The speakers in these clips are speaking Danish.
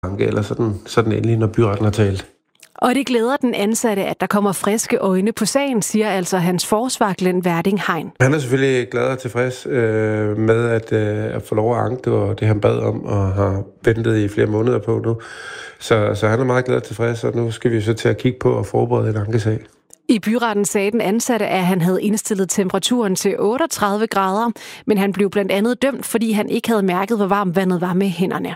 anke, eller sådan endelig, når byretten har talt. Og det glæder den ansatte, at der kommer friske øjne på sagen, siger altså hans forsvar, Glenn Verding Hein. Han er selvfølgelig glad og tilfreds med at få lov at anke det, og det han bad om, og har ventet i flere måneder på nu. Så han er meget glad og tilfreds, og nu skal vi så til at kigge på og forberede en ankesag. I byretten sagde den ansatte, at han havde indstillet temperaturen til 38 grader, men han blev blandt andet dømt, fordi han ikke havde mærket, hvor varmt vandet var med hænderne.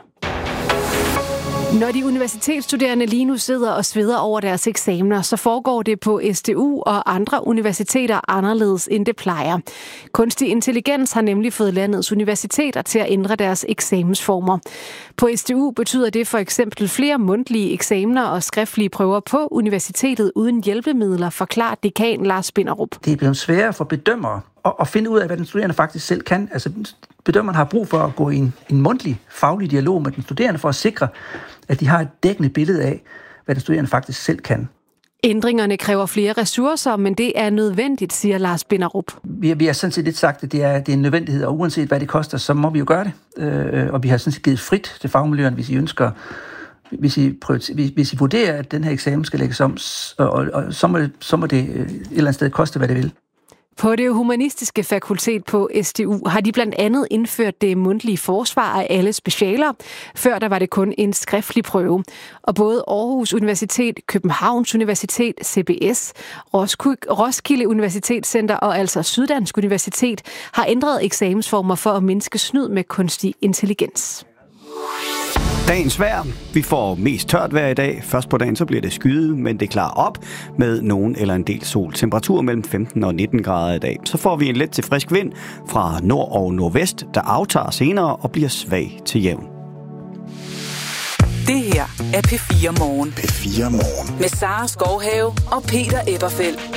Når de universitetsstuderende lige nu sidder og sveder over deres eksamener, så foregår det på SDU og andre universiteter anderledes, end det plejer. Kunstig intelligens har nemlig fået landets universiteter til at ændre deres eksamensformer. På SDU betyder det for eksempel flere mundtlige eksamener og skriftlige prøver på universitetet uden hjælpemidler, forklarer dekan Lars Binderup. Det er blevet sværere for bedømmere at finde ud af, hvad den studerende faktisk selv kan. Altså, bedømmeren har brug for at gå i en mundtlig faglig dialog med den studerende for at sikre, at de har et dækkende billede af, hvad den studerende faktisk selv kan. Ændringerne kræver flere ressourcer, men det er nødvendigt, siger Lars Binderup. Vi har sådan set lidt sagt, at det er en nødvendighed, og uanset hvad det koster, så må vi jo gøre det. Og vi har sådan set givet frit til fagmiljøerne, hvis I ønsker, hvis I vurderer, at den her eksamen skal lægges om, og så må det et eller andet sted koste, hvad det vil. På det humanistiske fakultet på SDU har de blandt andet indført det mundtlige forsvar af alle specialer. Før der var det kun en skriftlig prøve. Og både Aarhus Universitet, Københavns Universitet, CBS, Roskilde Universitetscenter og altså Syddansk Universitet har ændret eksamensformer for at mindske snyd med kunstig intelligens. Dagens vejr. Vi får mest tørt vejr i dag. Først på dagen så bliver det skyet, men det klarer op med nogen eller en del sol. Temperatur mellem 15 og 19 grader i dag. Så får vi en let til frisk vind fra nord og nordvest, der aftager senere og bliver svag til jævn. Det her er P4 Morgen. P4 Morgen. Med Sara Skovhave og Peter Ebberfeldt.